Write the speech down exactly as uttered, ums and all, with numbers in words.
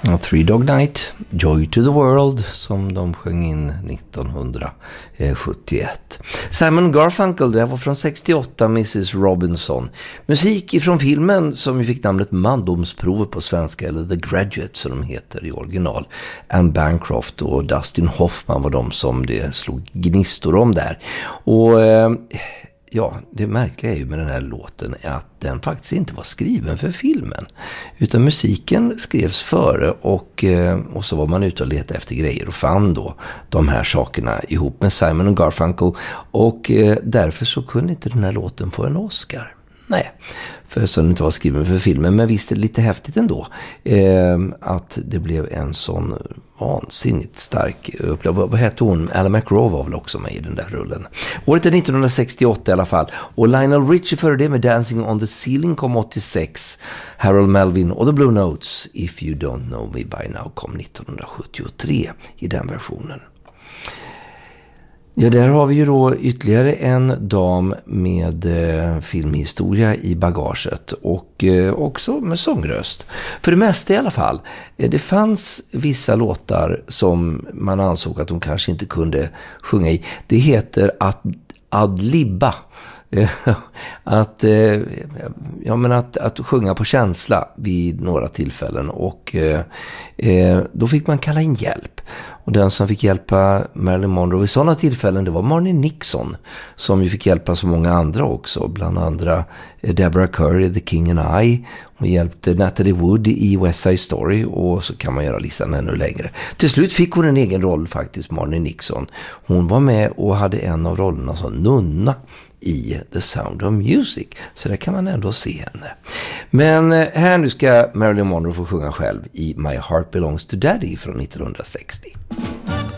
Three Dog Night, Joy to the World, som de sjöng in nittonhundrasjuttioett. Simon Garfunkel, det var från sextioåtta, missus Robinson. Musik ifrån filmen som ju fick namnet Mandomsprovet på svenska, eller The Graduate som de heter i original. Anne Bancroft och Dustin Hoffman var de som det slog gnistor om där. Och eh, ja, det märkliga är ju med den här låten är att den faktiskt inte var skriven för filmen. Utan musiken skrevs före och, och så var man ute och letade efter grejer och fann då de här sakerna ihop med Simon och Garfunkel. Och därför så kunde inte den här låten få en Oscar. Nej, för så den inte var skriven för filmen. Men visst är det lite häftigt ändå eh, att det blev en sån vansinnigt stark upplevelse. Vad hette hon? Ella McGraw var väl också med i den där rullen. Året är nittonhundrasextioåtta i alla fall. Och Lionel Richie före det med Dancing on the Ceiling kom åttiosex. Harold Melvin och The Blue Notes, If You Don't Know Me By Now, kom nittonhundrasjuttiotre i den versionen. Ja, där har vi ju då ytterligare en dam med eh, filmhistoria i bagaget och eh, också med sångröst. För det mesta i alla fall. Eh, det fanns vissa låtar som man ansåg att de kanske inte kunde sjunga i. Det heter att adlibba. att, eh, ja, men att, att sjunga på känsla vid några tillfällen och eh, då fick man kalla in hjälp. Och den som fick hjälpa Marilyn Monroe vid sådana tillfällen, det var Marnie Nixon, som ju fick hjälpa så många andra också, bland andra Deborah Curry, The King and I. Hon hjälpte Natalie Wood i West Side Story, och så kan man göra listan ännu längre. Till slut fick hon en egen roll faktiskt, Marnie Nixon. Hon var med och hade en av rollerna som nunna i The Sound of Music. Så där kan man ändå se henne. Men här nu ska Marilyn Monroe få sjunga själv i My Heart Belongs to Daddy från nittonhundrasextio.